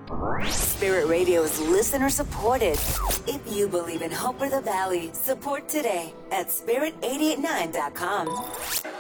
Spirit Radio is listener supported. If you believe in Hope for the Valley, support today at spirit889.com.